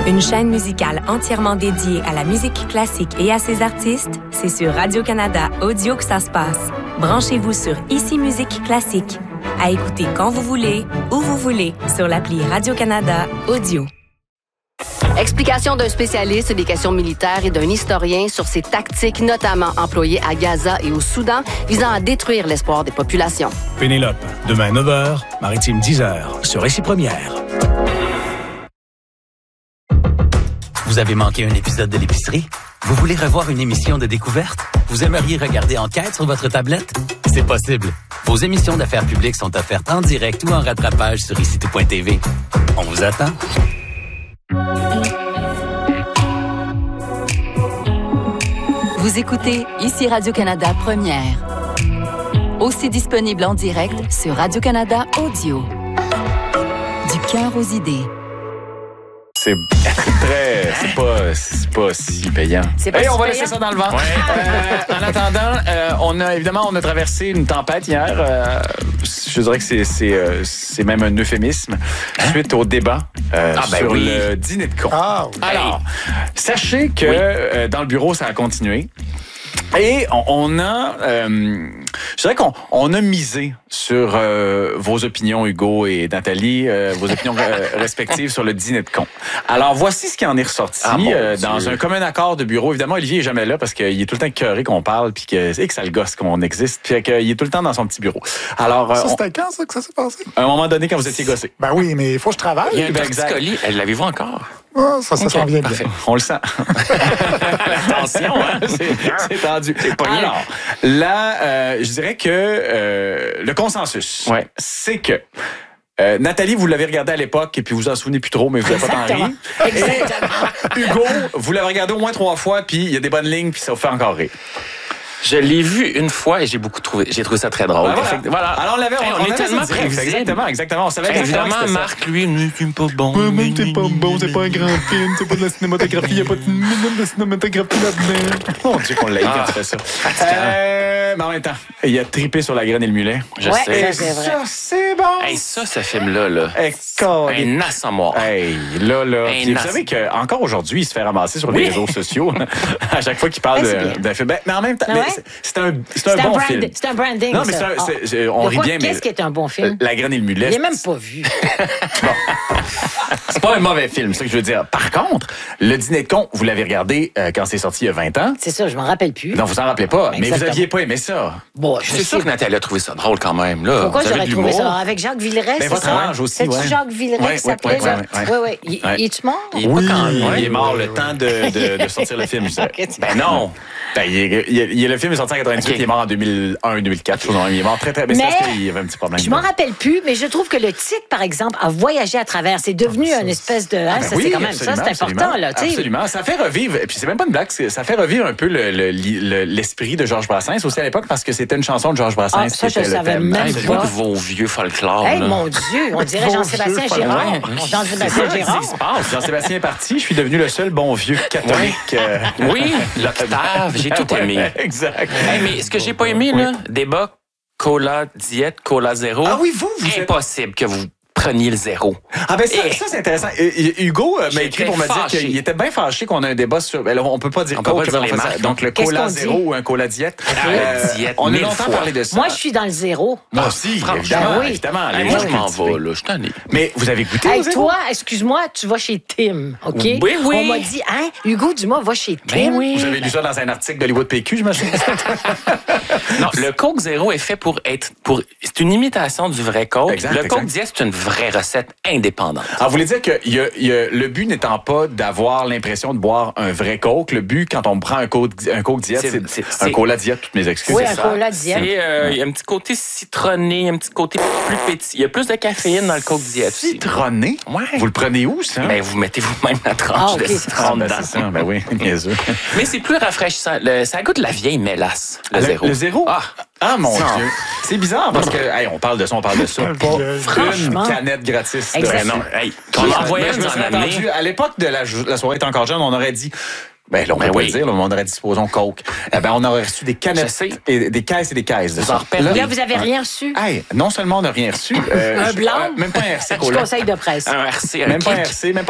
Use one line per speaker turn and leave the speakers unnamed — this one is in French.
Une chaîne musicale entièrement dédiée à la musique classique et à ses artistes, c'est sur Radio-Canada Audio que ça se passe. Branchez-vous sur Ici Musique Classique. À écouter quand vous voulez, où vous voulez, sur l'appli Radio-Canada Audio.
Explication d'un spécialiste des questions militaires et d'un historien sur ces tactiques notamment employées à Gaza et au Soudan visant à détruire l'espoir des populations.
Pénélope, demain 9h, Maritime 10h, sur Récit Première.
Vous avez manqué un épisode de l'épicerie? Vous voulez revoir une émission de découverte? Vous aimeriez regarder Enquête sur votre tablette? C'est possible. Vos émissions d'affaires publiques sont offertes en direct ou en rattrapage sur ICT.tv. On vous attend.
Vous écoutez Ici Radio-Canada Première. Aussi disponible en direct sur Radio-Canada Audio. Du cœur aux idées.
C'est pas si payant. On va laisser ça dans le vent. Ouais. En attendant, on a traversé une tempête hier. Je dirais que c'est même un euphémisme suite au débat sur le dîner de con. Alors, sachez que dans le bureau, ça a continué. Et on a, je dirais qu'on a misé sur vos opinions, Hugo et Nathalie, vos opinions respectives sur le dîner de con. Alors, voici ce qui en est ressorti dans un commun accord de bureau. Évidemment, Olivier est jamais là parce qu'il est tout le temps écœuré qu'on parle puis que ça le gosse qu'on existe. Puis qu'il est tout le temps dans son petit bureau. Alors,
ça, c'était quand, ça, que ça s'est passé?
À un moment donné, quand vous étiez gossé.
Ben oui, mais il faut que je travaille.
Il y a un petit colis. L'avez-vous encore?
Ça s'en vient bien.
On le sent.
Attention, hein?
C'est tendu. Alors, là, je dirais que le consensus, c'est que Nathalie, vous l'avez regardé à l'époque et puis vous en souvenez plus trop, mais vous n'avez pas tant ri.
Exactement.
Hugo, vous l'avez regardé au moins 3 fois, puis il y a des bonnes lignes, puis ça vous fait encore rire.
Je l'ai vu une fois et j'ai trouvé ça très drôle.
Voilà. Alors on
est tellement prévisible.
Exactement. On savait
évidemment, Marc, lui, c'est pas bon.
Même t'es pas bon, c'est pas un grand film, c'est pas de la cinématographie, il n'y a pas de minute de cinématographie là-dedans.
Mon Dieu qu'on l'a eu quand tu fais ça. Mais en même temps, il a trippé sur la graine et le mulet.
Je sais.
Et ça, c'est bon.
Hey, ce film-là, un assommoir.
Hey, là. Vous savez qu'encore aujourd'hui, il se fait ramasser sur les réseaux sociaux à chaque fois qu'il parle d'un film. Mais en même temps, c'est un bon film.
C'est un branding.
Non, mais on rit bien, mais.
Qu'est-ce qui est un bon film?
La graine et le mulet.
Je l'ai même pas vu.
C'est pas un mauvais film, c'est ce que je veux dire. Par contre, le dîner de con, vous l'avez regardé quand c'est sorti il y a 20 ans.
C'est ça, je m'en rappelle plus.
Non, vous en rappelez pas. Mais vous aviez pas aimé ça.
Bon,
c'est sûr que Nathalie a trouvé ça drôle quand même. Là.
Pourquoi j'aurais trouvé ça? Avec Jacques Villeray,
c'est
ça?
Âge aussi,
c'est Jacques Villeray qui s'appelait, là? Oui. Il est mort?
Il est mort le temps de sortir le film, je dirais. Ben non. Le film est sorti en 98, il est mort en 2001-2004. Il est mort très, très... Mais c'est parce qu'il y avait un petit problème.
Je m'en rappelle plus, mais je trouve que le titre, par exemple, a voyagé à travers. C'est devenu une espèce de... c'est quand même ça, c'est important. Là,
absolument. Ça fait revivre, et puis c'est même pas une blague, ça fait revivre un peu l'esprit de Georges Brassens aussi à l'époque, parce que c'était une chanson de Georges Brassens.
Ça, je savais même pas.
Vos vieux folklore.
Hey, mon Dieu, on dirait Jean-Sébastien Girard. Jean-Sébastien Girard.
Jean-Sébastien est parti, je suis devenu le seul bon vieux catholique.
Oui, l'octave, j'ai tout aimé.
Exact.
Mais ce que j'ai pas aimé, là, débat cola diète, cola zéro.
Ah oui, vous
impossible que vous preniez le zéro.
Ah ben ça c'est intéressant. Hugo m'a écrit pour me dire qu'il était bien fâché qu'on a un débat sur... Ben là, on peut pas dire Coke, donc le cola zéro ou un cola diète.
Diète,
on a longtemps parlé de ça.
Moi, je suis dans le zéro.
Moi aussi, évidemment.
Moi, je m'en vais, là, je suis tanné.
Mais vous avez goûté au zéro?
Toi, excuse-moi, tu vas chez Tim, OK?
Oui.
On m'a dit, Hugo Dumas va chez Tim.
Vous avez lu ça dans un article d'Hollywood PQ, je me souviens.
Non, le Coke zéro est fait pour c'est une imitation du vrai Coke. Le Coke diète, c'est une vraie recette indépendante.
Alors, vous voulez dire que le but n'étant pas d'avoir l'impression de boire un vrai Coke, le but, quand on prend un Coke diète, c'est un cola diète, toutes mes excuses.
Oui, un cola diète.
Il y a un petit côté citronné, un petit côté plus petit. Il y a plus de caféine dans le Coke diète.
Citronné?
Ouais.
Vous le prenez où, ça?
Ben, vous mettez vous-même la tranche de citron dedans.
C'est ça, ben oui, niaiseux.
Mais c'est plus rafraîchissant. Ça goûte la vieille mélasse, le zéro.
Le zéro? Ah, mon Dieu. C'est bizarre parce que, on parle de ça.
Franchement.
Une canette gratis.
On envoyait
à l'époque de la soirée est encore jeune, on aurait dit... Ben là, on peut pas le dire, on aurait dit, supposons, Coke. On aurait reçu des canettes, et des caisses de ça.
Là, vous avez rien reçu?
Non seulement on n'a rien reçu.
Un blanc?
Même pas un RC
Cola. Du conseil de presse.
Un RC,
même pas un RC, même pas